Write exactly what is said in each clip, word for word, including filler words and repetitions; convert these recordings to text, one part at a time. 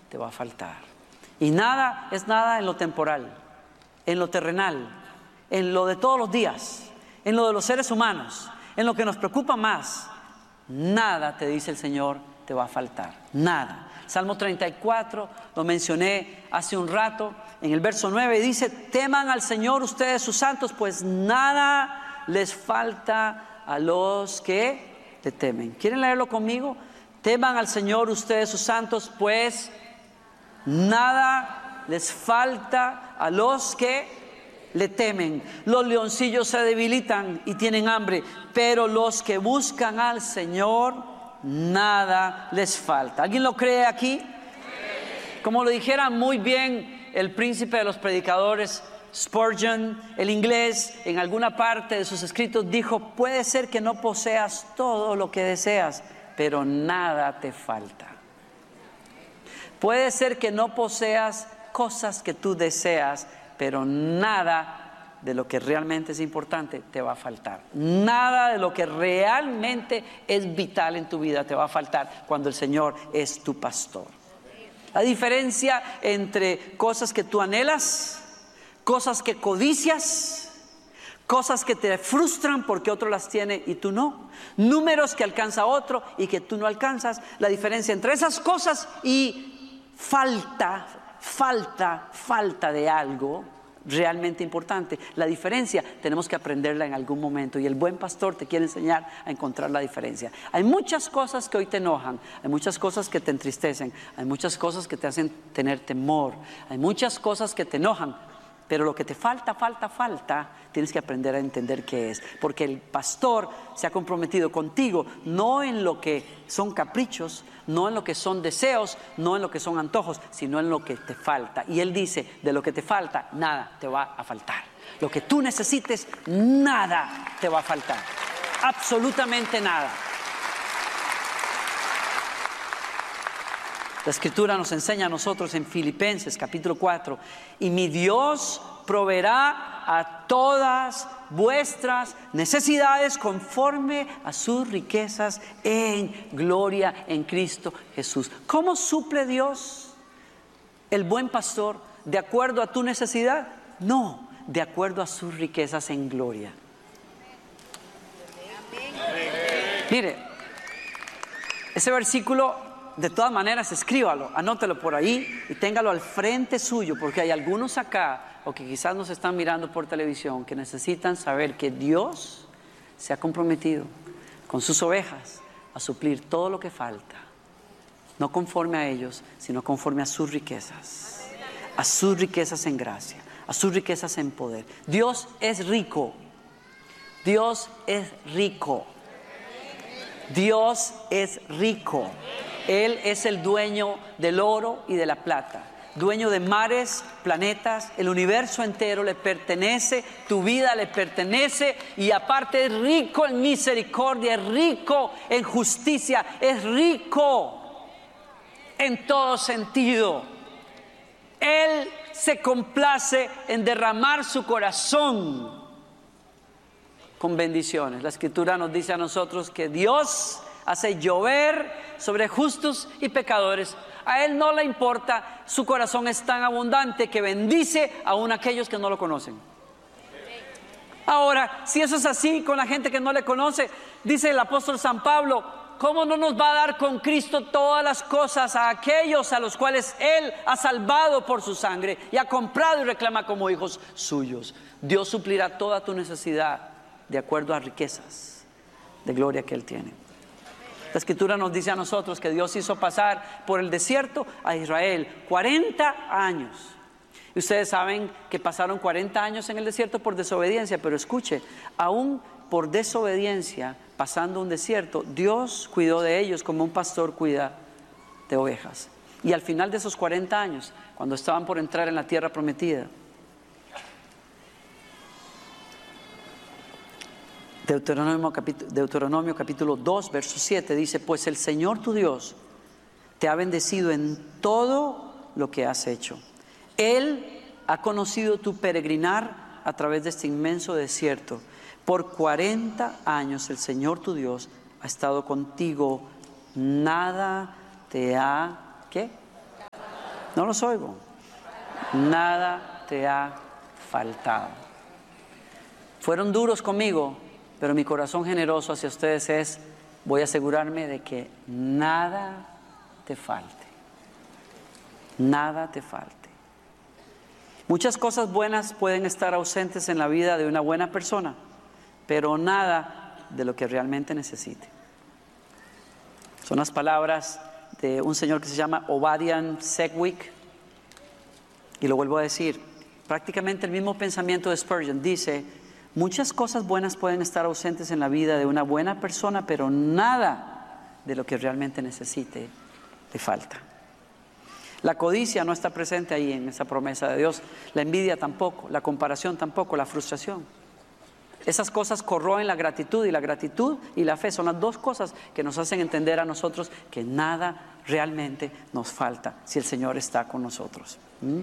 te va a faltar. Y nada es nada en lo temporal, en lo terrenal, en lo de todos los días, en lo de los seres humanos, en lo que nos preocupa más. Nada, te dice el Señor, te va a faltar. Nada. Salmo treinta y cuatro, lo mencioné hace un rato, en el verso nueve dice: teman al Señor ustedes sus santos, pues nada les falta a los que le temen. ¿Quieren leerlo conmigo? Teman al Señor ustedes sus santos, pues nada les falta a los que le temen. Los leoncillos se debilitan y tienen hambre, pero los que buscan al Señor, nada les falta. ¿Alguien lo cree aquí? Como lo dijera muy bien el príncipe de los predicadores, Spurgeon, el inglés, en alguna parte de sus escritos dijo: puede ser que no poseas todo lo que deseas, pero nada te falta. Puede ser que no poseas cosas que tú deseas, pero nada de lo que realmente es importante te va a faltar. Nada de lo que realmente es vital en tu vida te va a faltar cuando el Señor es tu pastor. La diferencia entre cosas que tú anhelas, cosas que codicias, cosas que te frustran porque otro las tiene y tú no, números que alcanza otro y que tú no alcanzas, la diferencia entre esas cosas y falta, falta, falta de algo realmente importante. La diferencia tenemos que aprenderla en algún momento, y el buen pastor te quiere enseñar a encontrar la diferencia. Hay muchas cosas que hoy te enojan, hay muchas cosas que te entristecen, hay muchas cosas que te hacen tener temor, hay muchas cosas que te enojan, pero lo que te falta, falta, falta, tienes que aprender a entender qué es, porque el pastor se ha comprometido contigo, no en lo que son caprichos, no en lo que son deseos, no en lo que son antojos, sino en lo que te falta. Y él dice: de lo que te falta, nada te va a faltar. Lo que tú necesites, nada te va a faltar. Absolutamente nada. La Escritura nos enseña a nosotros en Filipenses capítulo cuatro: y mi Dios proveerá a todas vuestras necesidades conforme a sus riquezas en gloria en Cristo Jesús. ¿Cómo suple Dios, el buen pastor, de acuerdo a tu necesidad? No, de acuerdo a sus riquezas en gloria. Mire, ese versículo, de todas maneras, escríbalo, anótelo por ahí y téngalo al frente suyo, porque hay algunos acá, o que quizás nos están mirando por televisión, que necesitan saber que Dios se ha comprometido con sus ovejas a suplir todo lo que falta, no conforme a ellos, sino conforme a sus riquezas, a sus riquezas en gracia, a sus riquezas en poder. Dios es rico, Dios es rico, Dios es rico. Él es el dueño del oro y de la plata, dueño de mares, planetas, el universo entero le pertenece, tu vida le pertenece, y aparte es rico en misericordia, es rico en justicia, es rico en todo sentido. Él se complace en derramar su corazón con bendiciones. La Escritura nos dice a nosotros que Dios hace llover sobre justos y pecadores. A Él no le importa, su corazón es tan abundante que bendice aún a aquellos que no lo conocen. Ahora, si eso es así con la gente que no le conoce, dice el apóstol San Pablo: ¿cómo no nos va a dar con Cristo todas las cosas a aquellos a los cuales Él ha salvado por su sangre y ha comprado y reclama como hijos suyos? Dios suplirá toda tu necesidad de acuerdo a riquezas de gloria que Él tiene. La Escritura nos dice a nosotros que Dios hizo pasar por el desierto a Israel cuarenta años. Y ustedes saben que pasaron cuarenta años en el desierto por desobediencia, pero escuche, aún por desobediencia, pasando un desierto, Dios cuidó de ellos como un pastor cuida de ovejas. Y al final de esos cuarenta años, cuando estaban por entrar en la tierra prometida, Deuteronomio capítulo, Deuteronomio capítulo dos, verso siete dice: pues el Señor tu Dios te ha bendecido en todo lo que has hecho. Él ha conocido tu peregrinar a través de este inmenso desierto. Por cuarenta años el Señor tu Dios ha estado contigo. Nada te ha, ¿qué? No los oigo. Nada te ha faltado. Fueron duros conmigo, pero mi corazón generoso hacia ustedes es: voy a asegurarme de que nada te falte. Nada te falte. Muchas cosas buenas pueden estar ausentes en la vida de una buena persona, pero nada de lo que realmente necesite. Son las palabras de un señor que se llama Obadiah Sedgwick, y lo vuelvo a decir, prácticamente el mismo pensamiento de Spurgeon. Dice: muchas cosas buenas pueden estar ausentes en la vida de una buena persona, pero nada de lo que realmente necesite le falta. La codicia no está presente ahí en esa promesa de Dios, la envidia tampoco, la comparación tampoco, la frustración. Esas cosas corroen la gratitud, y la gratitud y la fe son las dos cosas que nos hacen entender a nosotros que nada realmente nos falta si el Señor está con nosotros. ¿Mm?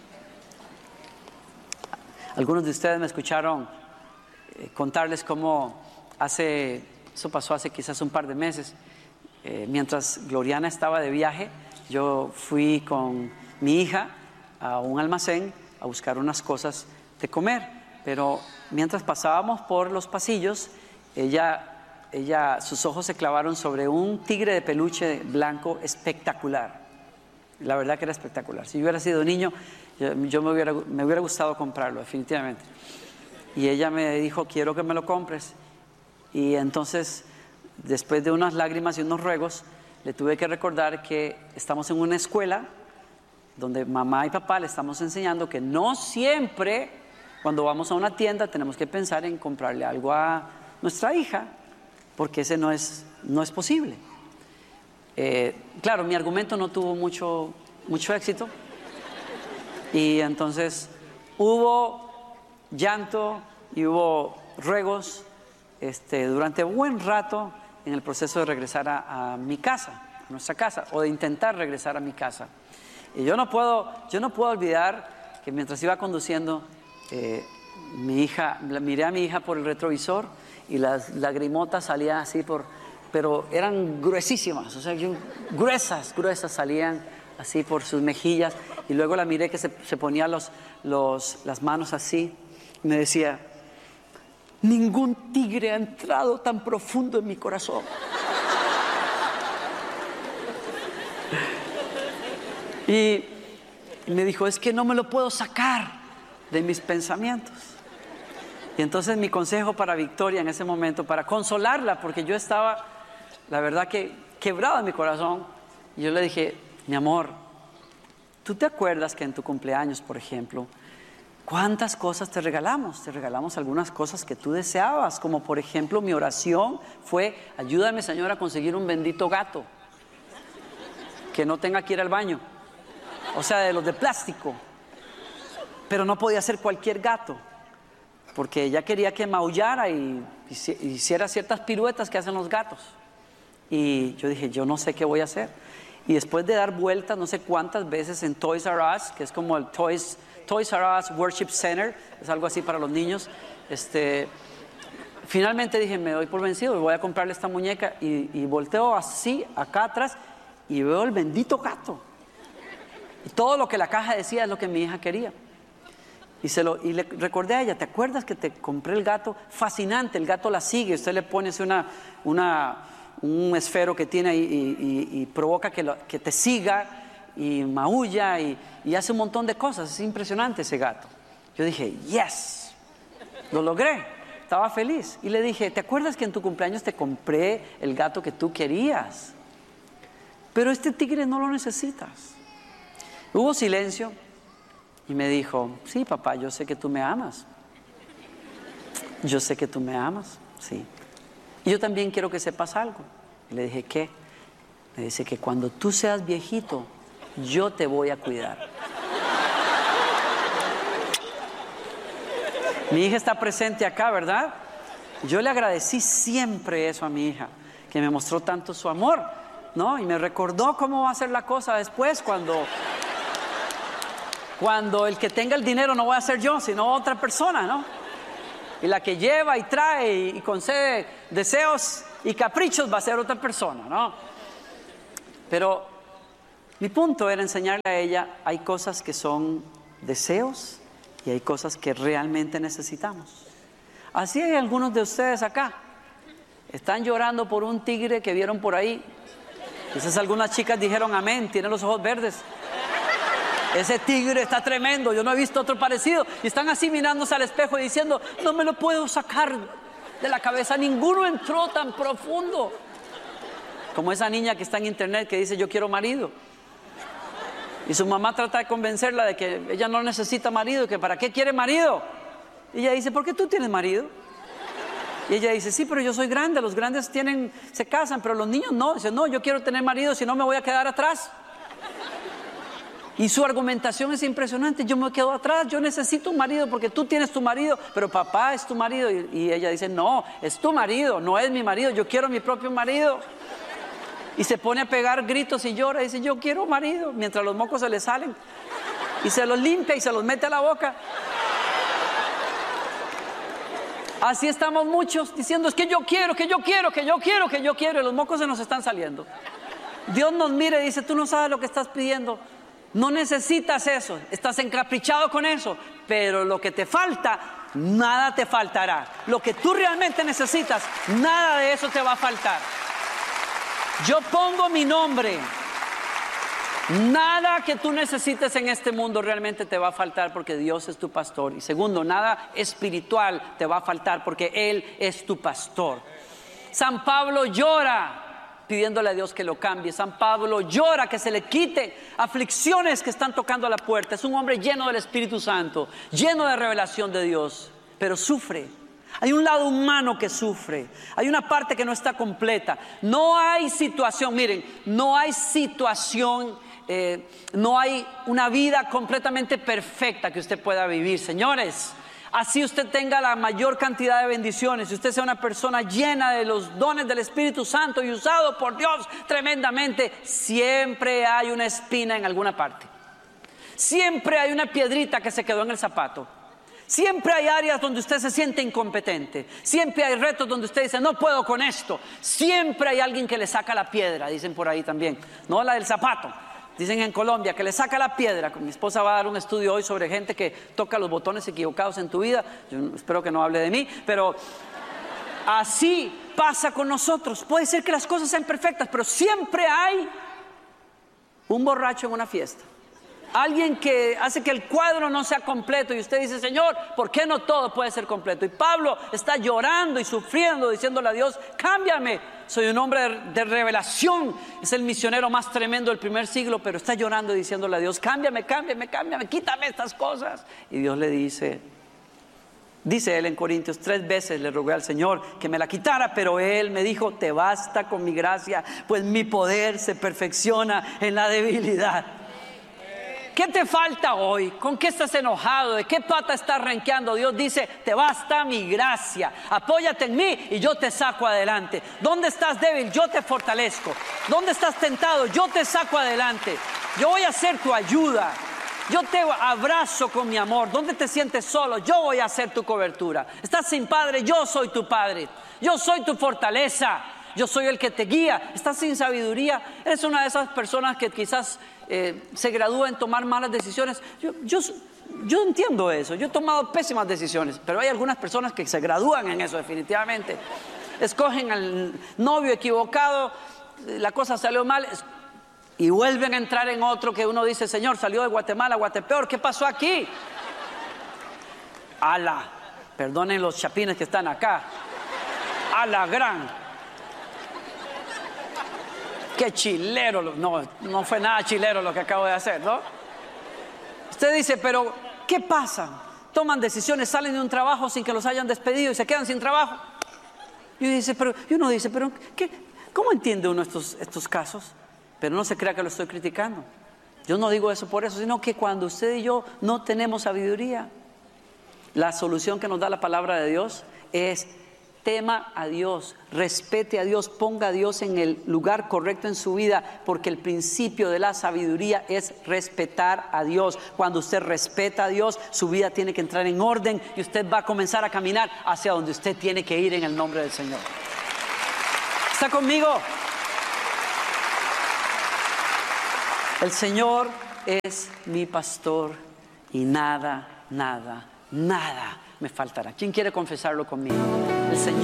Algunos de ustedes me escucharon eh, contarles cómo hace, eso pasó hace quizás un par de meses, eh, mientras Gloriana estaba de viaje, yo fui con mi hija a un almacén a buscar unas cosas de comer, pero mientras pasábamos por los pasillos, ella, ella, sus ojos se clavaron sobre un tigre de peluche blanco espectacular. La verdad que era espectacular. Si yo hubiera sido niño, yo, yo me, hubiera, me hubiera gustado comprarlo, definitivamente. Y ella me dijo: quiero que me lo compres. Y entonces, después de unas lágrimas y unos ruegos, le tuve que recordar que estamos en una escuela donde mamá y papá le estamos enseñando que no siempre, cuando vamos a una tienda, tenemos que pensar en comprarle algo a nuestra hija, porque ese no es, no es posible. Eh, claro, mi argumento no tuvo mucho, mucho éxito, y entonces hubo llanto y hubo ruegos este, durante un buen rato en el proceso de regresar a, a mi casa, a nuestra casa, o de intentar regresar a mi casa. Y yo no puedo, yo no puedo olvidar que mientras iba conduciendo, eh, mi hija, miré a mi hija por el retrovisor y las lagrimotas salían así por, pero eran gruesísimas, o sea, yo, gruesas, gruesas salían así por sus mejillas, y luego la miré que se, se ponía los, los, las manos así, y me decía: ningún tigre ha entrado tan profundo en mi corazón. Y me dijo: es que no me lo puedo sacar de mis pensamientos. Y entonces mi consejo para Victoria en ese momento, para consolarla, porque yo estaba, la verdad que quebrado en mi corazón, y yo le dije: mi amor, ¿tú te acuerdas que en tu cumpleaños, por ejemplo, cuántas cosas te regalamos? Te regalamos algunas cosas que tú deseabas, como por ejemplo mi oración fue: ayúdame, Señor, a conseguir un bendito gato que no tenga que ir al baño, o sea, de los de plástico. Pero no podía ser cualquier gato, porque ella quería que maullara y hiciera ciertas piruetas que hacen los gatos. Y yo dije: yo no sé qué voy a hacer. Y después de dar vueltas no sé cuántas veces en Toys R Us, que es como el Toys, Toys R Us Worship Center, es algo así para los niños, este, finalmente dije: me doy por vencido, voy a comprarle esta muñeca. Y, y volteo así, acá atrás, y veo el bendito gato. Y todo lo que la caja decía es lo que mi hija quería. Y, se lo, y le recordé a ella: ¿te acuerdas que te compré el gato? Fascinante, el gato la sigue, usted le pone así una, una, un esfero que tiene ahí y, y, y provoca que, lo, que te siga y maulla y, y hace un montón de cosas. Es impresionante ese gato. Yo dije: yes, lo logré, estaba feliz. Y le dije: ¿te acuerdas que en tu cumpleaños te compré el gato que tú querías? Pero este tigre no lo necesitas. Hubo silencio. Y me dijo: sí, papá, yo sé que tú me amas. Yo sé que tú me amas, sí. Y yo también quiero que sepas algo. Y le dije: ¿qué? Me dice que cuando tú seas viejito, yo te voy a cuidar. Mi hija está presente acá, ¿verdad? Yo le agradecí siempre eso a mi hija, que me mostró tanto su amor, ¿no? Y me recordó cómo va a ser la cosa después cuando... Cuando el que tenga el dinero no voy a ser yo, sino otra persona, ¿no? Y la que lleva y trae y, y concede deseos y caprichos va a ser otra persona, ¿no? Pero Mi punto era enseñarle a ella, hay cosas que son deseos y hay cosas que realmente necesitamos. Así hay algunos de ustedes acá, están llorando por un tigre que vieron por ahí. Quizás algunas chicas dijeron amén, tiene los ojos verdes. Ese tigre está tremendo, yo no he visto otro parecido. Y están así mirándose al espejo y diciendo, no me lo puedo sacar de la cabeza, ninguno entró tan profundo. Como esa niña que está en internet que dice, yo quiero marido. Y su mamá trata de convencerla de que ella no necesita marido, que para qué quiere marido. Y ella dice, ¿por qué tú tienes marido? Y ella dice, sí, pero yo soy grande, los grandes tienen, se casan, pero los niños no. Dice, no, yo quiero tener marido, si no me voy a quedar atrás. Y su argumentación es impresionante, yo me quedo atrás, yo necesito un marido porque tú tienes tu marido, pero papá es tu marido. Y, y ella dice, no, es tu marido, no es mi marido, yo quiero mi propio marido. Y se pone a pegar gritos y llora y dice, yo quiero marido, mientras los mocos se le salen. Y se los limpia y se los mete a la boca. Así estamos muchos diciendo, es que yo quiero, que yo quiero, que yo quiero, que yo quiero. Y los mocos se nos están saliendo. Dios nos mira y dice, tú no sabes lo que estás pidiendo. No necesitas eso, estás encaprichado con eso. Pero lo que te falta, nada te faltará. Lo que tú realmente necesitas, nada de eso te va a faltar. Yo pongo mi nombre. Nada que tú necesites en este mundo realmente te va a faltar porque Dios es tu pastor. Y segundo, nada espiritual te va a faltar porque Él es tu pastor. San Pablo llora pidiéndole a Dios que lo cambie. San Pablo llora que se le quite aflicciones que están tocando a la puerta. Es un hombre lleno del Espíritu Santo, lleno de revelación de Dios, pero sufre. Hay un lado humano que sufre, hay una parte que no está completa. No hay situación, miren, no hay situación, eh, no hay una vida completamente perfecta que usted pueda vivir, señores. Así usted tenga la mayor cantidad de bendiciones, si usted sea una persona llena de los dones del Espíritu Santo y usado por Dios tremendamente, siempre hay una espina en alguna parte. Siempre hay una piedrita que se quedó en el zapato. Siempre hay áreas donde usted se siente incompetente. Siempre hay retos donde usted dice, no puedo con esto. Siempre hay alguien que le saca la piedra, dicen por ahí también. No la del zapato. Dicen en Colombia que le saca la piedra. Mi esposa va a dar un estudio hoy sobre gente que toca los botones equivocados en tu vida. Yo espero que no hable de mí, pero así pasa con nosotros. Puede ser que las cosas sean perfectas, pero siempre hay un borracho en una fiesta. Alguien que hace que el cuadro no sea completo y usted dice, Señor, ¿por qué no todo puede ser completo? Y Pablo está llorando y sufriendo, diciéndole a Dios, cámbiame. Soy un hombre de, de revelación, es el misionero más tremendo del primer siglo, pero está llorando y diciéndole a Dios, cámbiame, cámbiame, cámbiame, quítame estas cosas. Y Dios le dice, dice él en Corintios, tres veces le rogué al Señor que me la quitara, pero Él me dijo, te basta con mi gracia, pues mi poder se perfecciona en la debilidad. ¿Qué te falta hoy? ¿Con qué estás enojado? ¿De qué pata estás renqueando? Dios dice, te basta mi gracia. Apóyate en mí y yo te saco adelante. ¿Dónde estás débil? Yo te fortalezco. ¿Dónde estás tentado? Yo te saco adelante. Yo voy a ser tu ayuda. Yo te abrazo con mi amor. ¿Dónde te sientes solo? Yo voy a ser tu cobertura. ¿Estás sin padre? Yo soy tu padre. Yo soy tu fortaleza. Yo soy el que te guía. ¿Estás sin sabiduría? Eres una de esas personas que quizás eh, se gradúa en tomar malas decisiones. Yo, yo, yo entiendo eso. Yo he tomado pésimas decisiones, pero hay algunas personas que se gradúan en eso definitivamente. Escogen al novio equivocado, la cosa salió mal y vuelven a entrar en otro que uno dice, Señor, salió de Guatemala a Guatepeor, ¿qué pasó aquí? Ala, perdonen los chapines que están acá. A la gran. Qué chilero, no, no fue nada chilero lo que acabo de hacer, ¿no? Usted dice, pero ¿qué pasa? Toman decisiones, salen de un trabajo sin que los hayan despedido y se quedan sin trabajo. Y uno dice, pero, y uno dice, pero ¿qué? ¿Cómo entiende uno estos, estos casos? Pero no se crea que lo estoy criticando. Yo no digo eso por eso, sino que cuando usted y yo no tenemos sabiduría, la solución que nos da la palabra de Dios es tema a Dios, respete a Dios, ponga a Dios en el lugar correcto en su vida, porque el principio de la sabiduría es respetar a Dios. Cuando usted respeta a Dios, su vida tiene que entrar en orden y usted va a comenzar a caminar hacia donde usted tiene que ir en el nombre del Señor. ¿Está conmigo? El Señor es mi pastor y nada, nada, nada me faltará. ¿Quién quiere confesarlo conmigo? El Señor